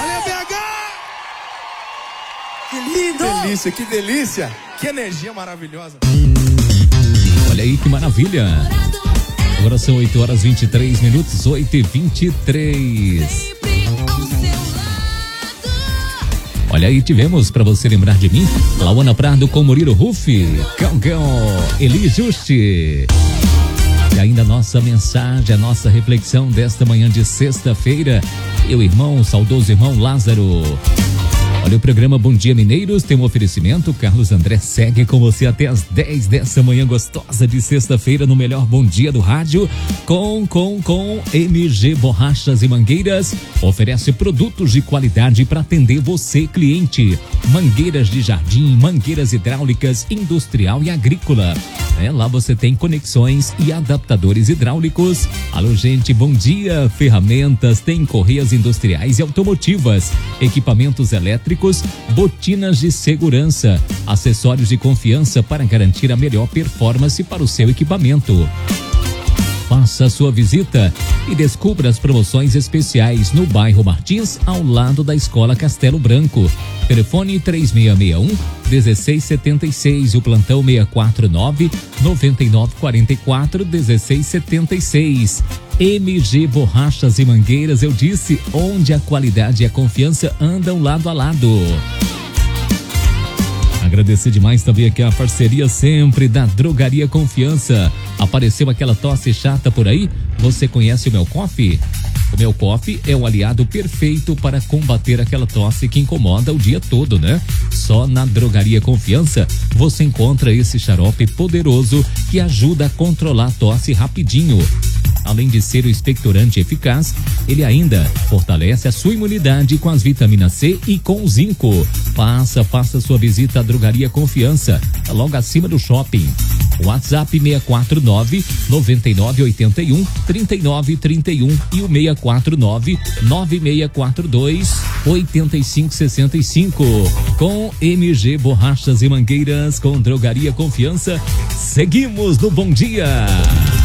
Valeu, BH! Que lindo! Que delícia! Que energia maravilhosa! Olha aí que maravilha! Agora são 8h23, 8h23. Olha aí, tivemos, pra você lembrar de mim, Lauana Prado com Murilo Rufi, Cão, Eli Juste. E ainda a nossa mensagem, a nossa reflexão desta manhã de sexta-feira. Meu irmão, saudoso irmão Lázaro. Olha, o programa Bom Dia Mineiros tem um oferecimento. Carlos André segue com você até as 10 dessa manhã gostosa de sexta-feira no melhor Bom Dia do rádio com MG Borrachas e Mangueiras. Oferece produtos de qualidade para atender você, cliente. Mangueiras de jardim, mangueiras hidráulicas, industrial e agrícola. Lá você tem conexões e adaptadores hidráulicos. Alô, gente, bom dia. Ferramentas, tem correias industriais e automotivas, equipamentos elétricos, botinas de segurança, acessórios de confiança para garantir a melhor performance para o seu equipamento. Faça a sua visita e descubra as promoções especiais no bairro Martins, ao lado da Escola Castelo Branco. Telefone 3661-1676, o plantão 649-9944-1676. MG Borrachas e Mangueiras, eu disse, onde a qualidade e a confiança andam lado a lado. Agradecer demais também aqui a parceria sempre da Drogaria Confiança. Apareceu aquela tosse chata por aí? Você conhece o Mel Coffee? O Mel Coffee é o aliado perfeito para combater aquela tosse que incomoda o dia todo, né? Só na Drogaria Confiança você encontra esse xarope poderoso que ajuda a controlar a tosse rapidinho. Além de ser o expectorante eficaz, ele ainda fortalece a sua imunidade com as vitaminas C e com o zinco. Faça sua visita à Drogaria Confiança, logo acima do shopping. WhatsApp 649-9981-3931 e o 649-9642-8565. Com MG Borrachas e Mangueiras, com Drogaria Confiança, seguimos no Bom Dia.